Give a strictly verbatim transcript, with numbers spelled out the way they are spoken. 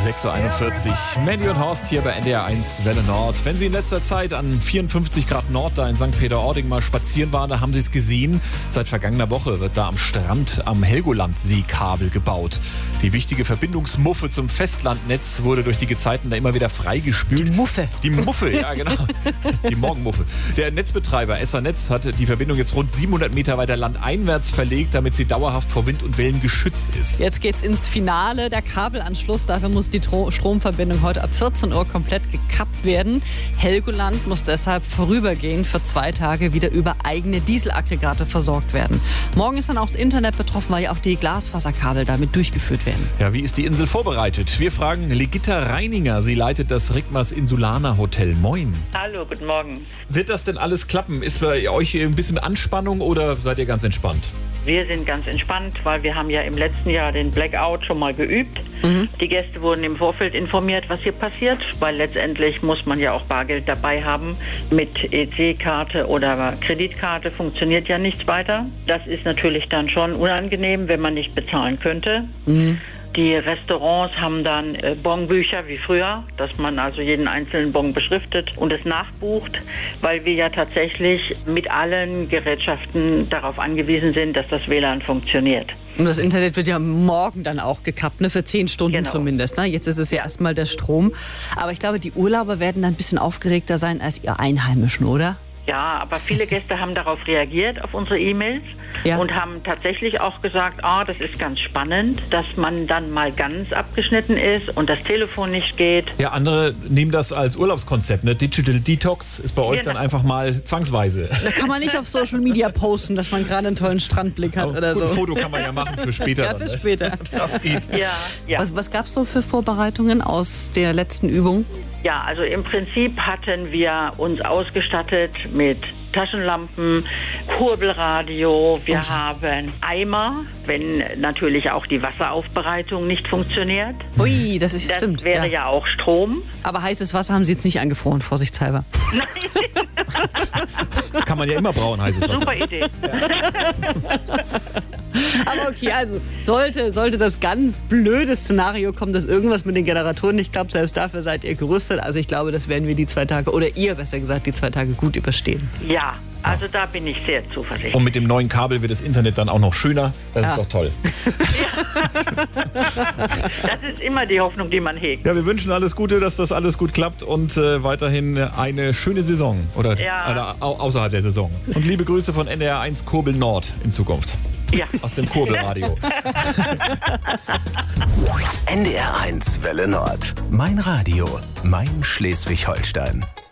sechs Uhr einundvierzig. Mandy und Horst hier bei N D R eins Welle Nord. Wenn Sie in letzter Zeit an vierundfünfzig Grad Nord da in Sankt Peter-Ording mal spazieren waren, da haben Sie es gesehen. Seit vergangener Woche wird da am Strand am Helgolandsee Kabel gebaut. Die wichtige Verbindungsmuffe zum Festlandnetz wurde durch die Gezeiten da immer wieder freigespült. Die Muffe. Die Muffe, ja genau. Die Morgenmuffe. Der Netzbetreiber S A Netz hat die Verbindung jetzt rund siebenhundert Meter weiter landeinwärts verlegt, damit sie dauerhaft vor Wind und Wellen geschützt ist. Jetzt geht's ins Finale. Der Kabelanschluss, dafür muss die Tro- Stromverbindung heute ab vierzehn Uhr komplett gekappt werden. Helgoland muss deshalb vorübergehend für zwei Tage wieder über eigene Dieselaggregate versorgt werden. Morgen ist dann auch das Internet betroffen, weil ja auch die Glasfaserkabel damit durchgeführt werden. Ja, wie ist die Insel vorbereitet? Wir fragen Legitta Reininger. Sie leitet das Rigmas Insulaner Hotel. Moin. Hallo, guten Morgen. Wird das denn alles klappen? Ist bei euch ein bisschen Anspannung oder seid ihr ganz entspannt? Wir sind ganz entspannt, weil wir haben ja im letzten Jahr den Blackout schon mal geübt. Mhm. Die Gäste wurden im Vorfeld informiert, was hier passiert, weil letztendlich muss man ja auch Bargeld dabei haben. Mit E C-Karte oder Kreditkarte funktioniert ja nichts weiter. Das ist natürlich dann schon unangenehm, wenn man nicht bezahlen könnte. Mhm. Die Restaurants haben dann äh, Bonbücher wie früher, dass man also jeden einzelnen Bon beschriftet und es nachbucht, weil wir ja tatsächlich mit allen Gerätschaften darauf angewiesen sind, dass das W L A N funktioniert. Und das Internet wird ja morgen dann auch gekappt, ne? Für zehn Stunden Genau. zumindest. Ne? Jetzt ist es ja erstmal der Strom. Aber ich glaube, die Urlauber werden dann ein bisschen aufgeregter sein als ihr Einheimischen, oder? Ja, aber viele Gäste haben darauf reagiert, auf unsere E-Mails, ja. Und haben tatsächlich auch gesagt, ah, das ist ganz spannend, dass man dann mal ganz abgeschnitten ist und das Telefon nicht geht. Ja, andere nehmen das als Urlaubskonzept. Ne? Digital Detox ist bei euch Genau. dann einfach mal zwangsweise. Da kann man nicht auf Social Media posten, dass man gerade einen tollen Strandblick hat Aber oder gut, so. Ein Foto kann man ja machen für später. Ja, dann, für ne? später. Das geht. Ja, ja. Was, was gab es so für Vorbereitungen aus der letzten Übung? Ja, also im Prinzip hatten wir uns ausgestattet mit Taschenlampen, Kurbelradio, wir Oh. haben Eimer, wenn natürlich auch die Wasseraufbereitung nicht funktioniert. Ui, das ist Das stimmt. wäre ja. ja auch Strom. Aber heißes Wasser haben Sie jetzt nicht eingefroren, vorsichtshalber. Kann man ja immer brauen, heißt es. Super Idee. Aber okay, also sollte, sollte das ganz blöde Szenario kommen, dass irgendwas mit den Generatoren nicht klappt, selbst dafür seid ihr gerüstet. Also ich glaube, das werden wir die zwei Tage, oder ihr besser gesagt, die zwei Tage gut überstehen. Ja, also da bin ich sehr zuversichtlich. Und mit dem neuen Kabel wird das Internet dann auch noch schöner. Das Ja. ist doch toll. Das ist immer die Hoffnung, die man hegt. Ja, wir wünschen alles Gute, dass das alles gut klappt und äh, weiterhin eine schöne Saison. Oder, Ja. oder au außerhalb der Saison. Und liebe Grüße von N D R eins Kurbel Nord in Zukunft. Ja. Aus dem Kurbelradio. N D R eins Welle Nord. Mein Radio, mein Schleswig-Holstein.